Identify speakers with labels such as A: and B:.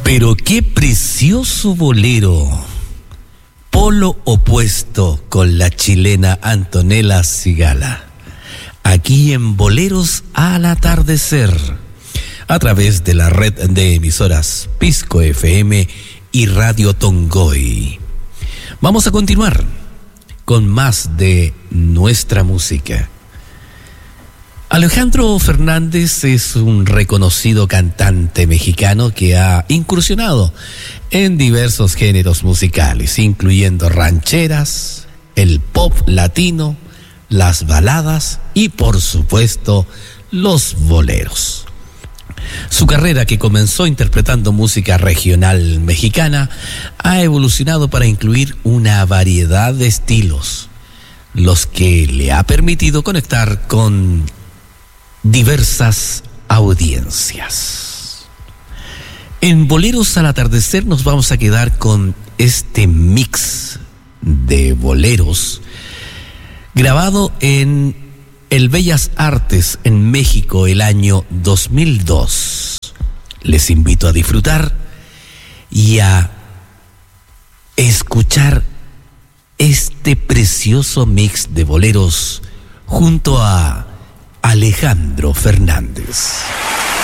A: Pero qué precioso bolero. Polo opuesto con la chilena Antonella Sigala. Aquí en Boleros al Atardecer, a través de la red de emisoras Pisco FM y Radio Tongoy. Vamos a continuar con más de nuestra música. Alejandro Fernández es un reconocido cantante mexicano que ha incursionado en diversos géneros musicales, incluyendo rancheras, el pop latino, las baladas y, por supuesto, los boleros. Su carrera, que comenzó interpretando música regional mexicana, ha evolucionado para incluir una variedad de estilos, los que le ha permitido conectar con diversas audiencias. En Boleros al Atardecer nos vamos a quedar con este mix de boleros grabado en el Bellas Artes en México el año 2002. Les invito a disfrutar y a escuchar este precioso mix de boleros junto a Alejandro Fernández.